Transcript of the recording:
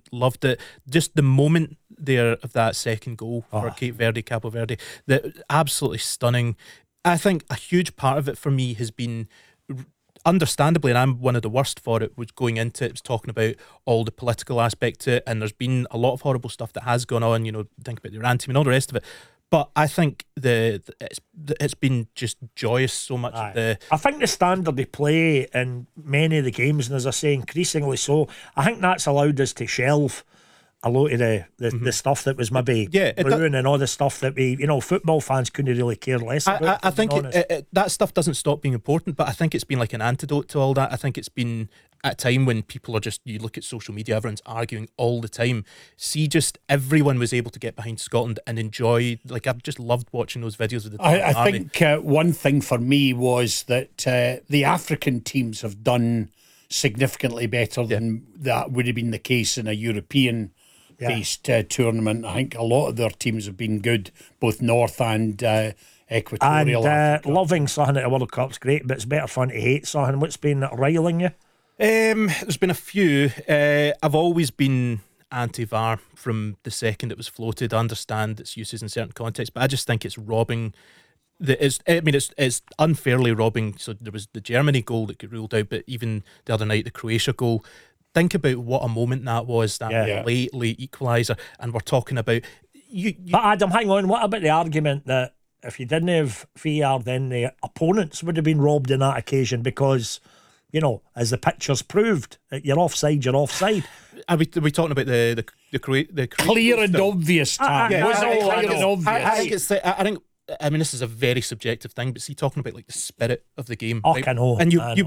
loved it. Just the moment there of that second goal for Cabo Verde, absolutely stunning. I think a huge part of it for me has been, understandably, and I'm one of the worst for it, was going into it, was talking about all the political aspect to it, and there's been a lot of horrible stuff that has gone on, think about the Iran team and all the rest of it. But I think it's been just joyous so much. I think the standard of play in many of the games, and as I say, increasingly so, I think that's allowed us to shelve a lot of the stuff that was maybe brewing and all the stuff that we, football fans couldn't really care less about. I think that stuff doesn't stop being important, but I think it's been like an antidote to all that. I think it's been at a time when people are just, you look at social media, everyone's arguing all the time. See, just everyone was able to get behind Scotland and enjoy. Like, I've just loved watching those videos of the I think one thing for me was that the African teams have done significantly better than that would have been the case in a European based tournament. I think a lot of their teams have been good, both North and Equatorial Africa. Loving something at the World Cup's great, but it's better fun to hate something. What's been riling you? There's been a few. I've always been anti-VAR from the second it was floated. I understand its uses in certain contexts, but I just think it's robbing. It's unfairly robbing. So there was the Germany goal that got ruled out, but even the other night, the Croatia goal. Think about what a moment that was, that late equaliser, and we're talking about But Adam, hang on, what about the argument that if you didn't have VAR, then the opponents would have been robbed on that occasion because, as the pictures proved, you're offside, you're offside. Are we talking about the clear and obvious time? I think this is a very subjective thing, but see, talking about like the spirit of the game, I know. And you